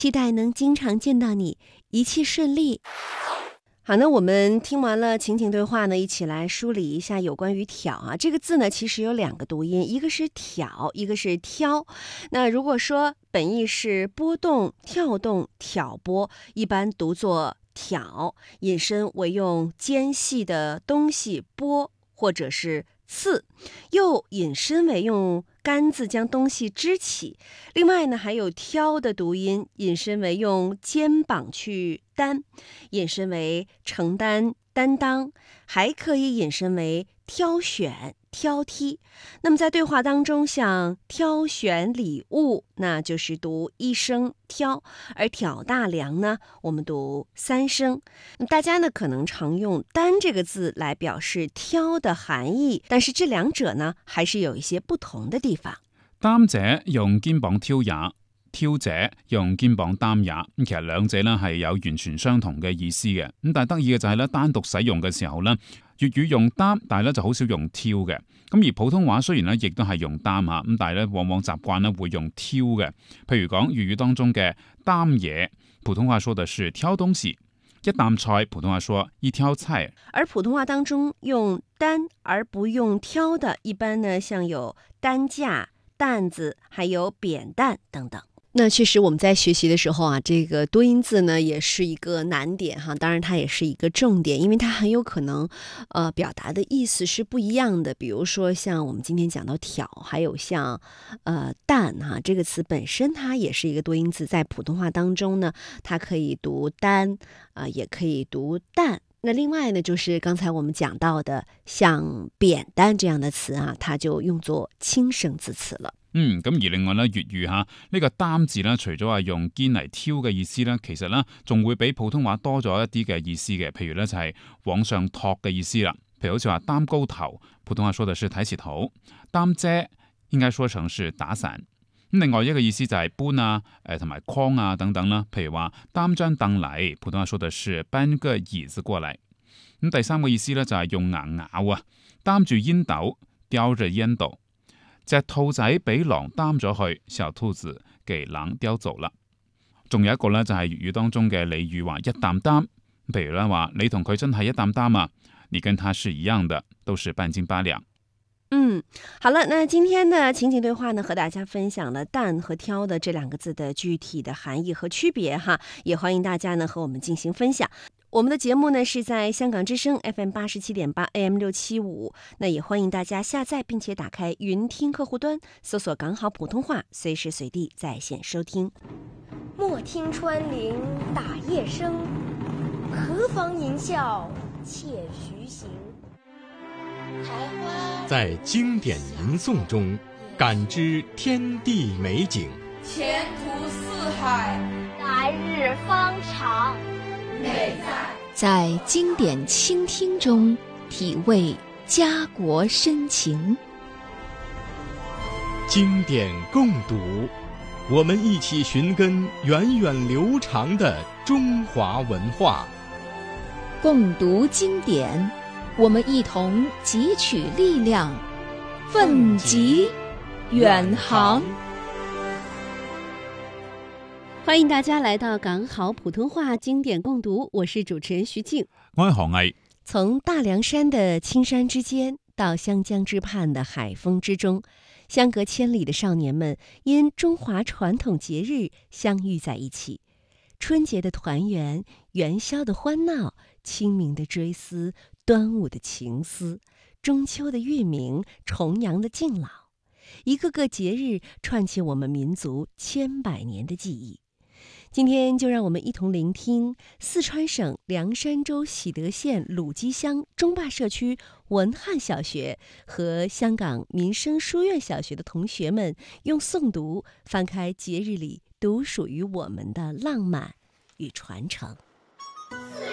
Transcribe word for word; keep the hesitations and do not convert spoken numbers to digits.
期待能经常见到你，一切顺利。好，那我们听完了情景对话呢，一起来梳理一下有关于挑啊这个字呢，其实有两个读音，一个是挑，一个是挑。那如果说本意是波动、跳动、挑拨，一般读作挑，引申为用尖细的东西拨或者是刺，又引申为用杆子将东西支起。另外呢，还有挑的读音，引申为用肩膀去担，引申为承担、担当，还可以引申为挑选、挑剔。那么在对话当中，像挑选礼物，那就是读一声挑，而挑大梁呢，我们读三声。那大家呢可能常用担这个字来表示挑的含义，但是这两者呢还是有一些不同的地方。 擔者用肩膀挑也，挑者用肩膀擔也，咁其實兩者咧係有完全相同嘅意思嘅。咁但係得意嘅就係咧，單獨使用嘅時候咧，粵語用擔，但係咧就好少用挑嘅。咁而普通話雖然咧亦都係用擔嚇，咁但係咧往往習慣咧會用挑嘅。譬如講粵語當中嘅擔嘢，普通話說的是挑東西；一擔菜，普通話說一挑菜。 而普通話當中用擔而不用挑的，一般呢像有擔架、擔子，還有扁擔等等。那確實我們在學習的時候啊，這個多音字呢也是一個難點哈，當然它也是一個重點，因為它很有可能呃表達的意思是不一樣的。比如說像我們今天講到挑，還有像呃擔哈，這個詞本身它也是一個多音字，在普通話當中呢，它可以讀擔啊、呃，也可以讀擔。那另外呢，就是剛才我們講到的像扁擔這樣的詞啊，它就用作輕聲字詞了。 嗯，咁而另外咧，粵語嚇呢個擔字咧，除咗話用肩嚟挑嘅意思咧，其實咧仲會比普通話多咗一啲嘅意思嘅。譬如咧就係往上托嘅意思啦。譬如好似話擔高頭，普通話說的是抬起頭；擔遮應該說成是打傘。咁另外一個意思就係搬啊、誒同埋框啊等等啦。譬如話擔張凳嚟，普通話說的是搬個椅子過嚟。咁第三個意思咧就係用牙咬啊，擔住煙斗，叼着煙斗。隻兔仔俾狼擔咗去，小兔子給狼叼走啦。仲有一個咧就係粵語當中嘅俚語話一擔擔，譬如咧話你同佢真係一擔擔啊，你跟他是一樣的，都是半斤八兩。 嗯，好了，那今天的情景對話呢，和大家分享了擔和挑的這兩個字的具體的含義和區別哈，也歡迎大家呢和我們進行分享。我們的節目呢是在香港之聲 F M 八十七點八 A M 六七五，那也歡迎大家下載並且打開雲聽客戶端，搜索港好普通話，隨時隨地在線收聽。 莫聽穿林打葉聲，何妨吟嘯且徐行。 在經典吟誦中感知天地美景， 前途似海， 來日方長。 美在在經典傾聽中體味家國深情。 經典共讀，我們一起尋根源遠流長的中華文化。 共讀經典，我們一同汲取力量，奮楫遠航。 歡迎大家來到港好普通話經典共讀，我是主持人徐靜， 我係何毅。 從大涼山的青山之間到湘江之畔的海風之中，相隔千里的少年們因中華傳統節日相遇在一起。春節的團圓，元宵的歡鬧，清明的追思，端午的情思，中秋的月明，重陽的敬老，一個個節日串起我們民族千百年的記憶。今天就讓我們一同聆聽四川省涼山州喜德縣魯基鄉中壩社區文漢小學和香港民生書院小學的同學們用誦讀翻開節日裡獨屬於我們的浪漫與傳承。 四